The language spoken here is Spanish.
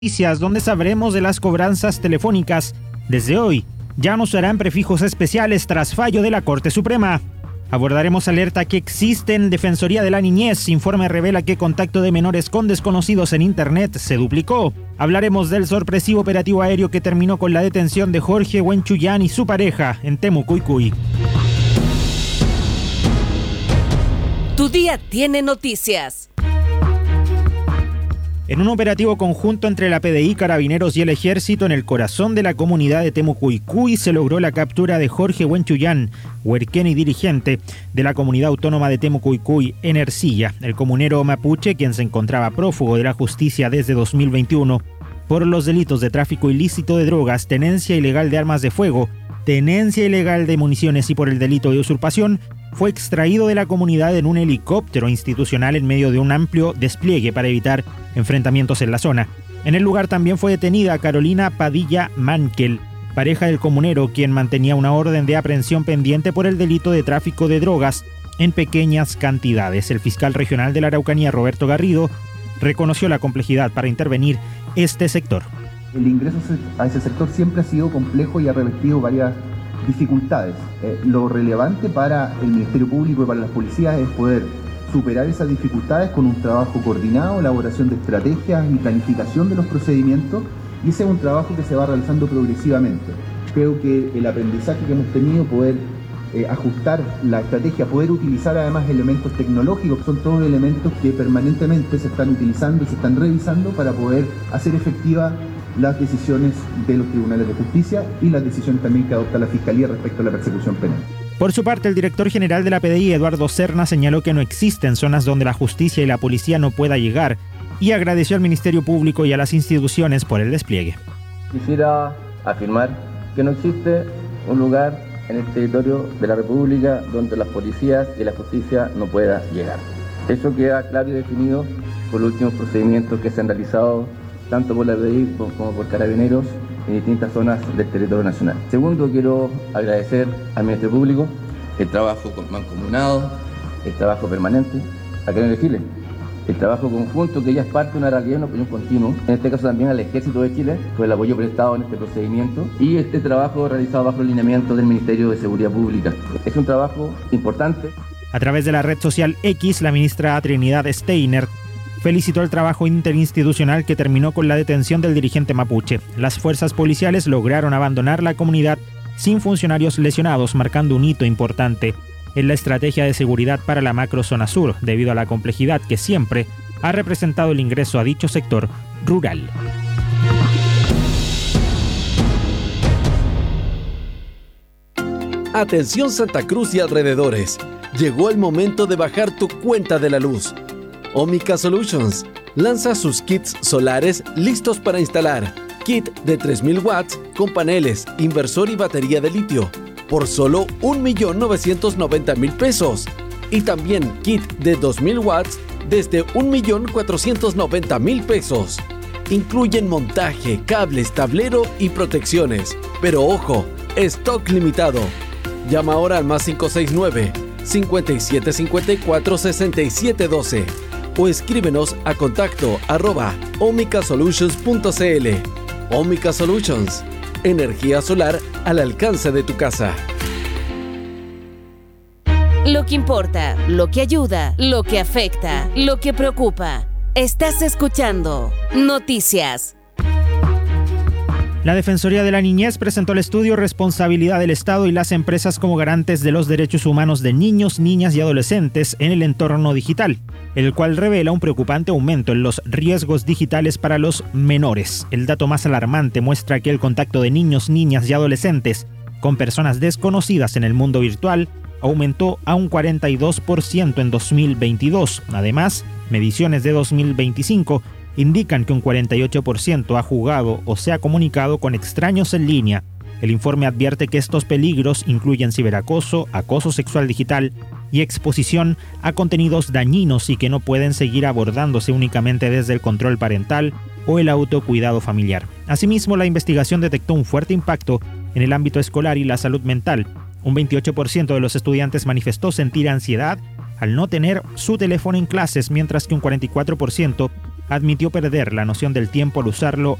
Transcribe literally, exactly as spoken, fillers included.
Noticias, donde sabremos de las cobranzas telefónicas. Desde hoy, ya no serán prefijos especiales tras fallo de la Corte Suprema. Abordaremos alerta que existe en Defensoría de la Niñez. Informe revela que contacto de menores con desconocidos en Internet se duplicó. Hablaremos del sorpresivo operativo aéreo que terminó con la detención de Jorge Huenchuyán y su pareja en Temucuycuy. Tu día tiene noticias. En un operativo conjunto entre la P D I, Carabineros y el Ejército en el corazón de la comunidad de Temucuycuy se logró la captura de Jorge Huenchuyán, huerquén y dirigente de la comunidad autónoma de Temucuycuy en Ercilla. El comunero mapuche, quien se encontraba prófugo de la justicia desde dos mil veintiuno por los delitos de tráfico ilícito de drogas, tenencia ilegal de armas de fuego, tenencia ilegal de municiones y por el delito de usurpación, fue extraído de la comunidad en un helicóptero institucional en medio de un amplio despliegue para evitar enfrentamientos en la zona. En el lugar también fue detenida Carolina Padilla Mankel, pareja del comunero, quien mantenía una orden de aprehensión pendiente por el delito de tráfico de drogas en pequeñas cantidades. El fiscal regional de la Araucanía, Roberto Garrido, reconoció la complejidad para intervenir este sector. El ingreso a ese sector siempre ha sido complejo y ha revestido varias dificultades. Eh, lo relevante para el Ministerio Público y para las policías es poder superar esas dificultades con un trabajo coordinado, elaboración de estrategias y planificación de los procedimientos, y ese es un trabajo que se va realizando progresivamente. Creo que el aprendizaje que hemos tenido, poder eh, ajustar la estrategia, poder utilizar además elementos tecnológicos, son todos elementos que permanentemente se están utilizando y se están revisando para poder hacer efectiva las decisiones de los tribunales de justicia y las decisiones también que adopta la Fiscalía respecto a la persecución penal. Por su parte, el director general de la P D I, Eduardo Serna, señaló que no existen zonas donde la justicia y la policía no pueda llegar y agradeció al Ministerio Público y a las instituciones por el despliegue. Quisiera afirmar que no existe un lugar en el territorio de la República donde las policías y la justicia no pueda llegar. Eso queda claro y definido por los últimos procedimientos que se han realizado tanto por la P D I como por Carabineros en distintas zonas del territorio nacional. Segundo, quiero agradecer al Ministerio Público el trabajo mancomunado, el trabajo permanente, a Carabineros de Chile, el trabajo conjunto que ya es parte de una realidad, una opinión continua, en este caso también al Ejército de Chile, por el apoyo prestado en este procedimiento, y este trabajo realizado bajo el lineamiento del Ministerio de Seguridad Pública. Es un trabajo importante. A través de la red social X, la ministra Trinidad Steiner felicitó el trabajo interinstitucional que terminó con la detención del dirigente mapuche. Las fuerzas policiales lograron abandonar la comunidad sin funcionarios lesionados, marcando un hito importante en la estrategia de seguridad para la macrozona sur, debido a la complejidad que siempre ha representado el ingreso a dicho sector rural. Atención Santa Cruz y alrededores. Llegó el momento de bajar tu cuenta de la luz. Omica Solutions lanza sus kits solares listos para instalar. Kit de tres mil watts con paneles, inversor y batería de litio por solo un millón novecientos noventa mil pesos. Y también kit de dos mil watts desde un millón cuatrocientos noventa mil pesos. Incluyen montaje, cables, tablero y protecciones. Pero ojo, stock limitado. Llama ahora al más cinco seis nueve, cinco siete cinco cuatro, seis siete uno dos o escríbenos a contacto arroba omicasolutions punto cl. Omica Solutions, energía solar al alcance de tu casa. Lo que importa, lo que ayuda, lo que afecta, lo que preocupa. Estás escuchando Noticias. La Defensoría de la Niñez presentó el estudio Responsabilidad del Estado y las empresas como garantes de los derechos humanos de niños, niñas y adolescentes en el entorno digital, el cual revela un preocupante aumento en los riesgos digitales para los menores. El dato más alarmante muestra que el contacto de niños, niñas y adolescentes con personas desconocidas en el mundo virtual aumentó a un cuarenta y dos por ciento en dos mil veintidós. Además, mediciones de dos mil veinticinco indican que un cuarenta y ocho por ciento ha jugado o se ha comunicado con extraños en línea. El informe advierte que estos peligros incluyen ciberacoso, acoso sexual digital y exposición a contenidos dañinos y que no pueden seguir abordándose únicamente desde el control parental o el autocuidado familiar. Asimismo, la investigación detectó un fuerte impacto en el ámbito escolar y la salud mental. Un veintiocho por ciento de los estudiantes manifestó sentir ansiedad al no tener su teléfono en clases, mientras que un cuarenta y cuatro por ciento admitió perder la noción del tiempo al usarlo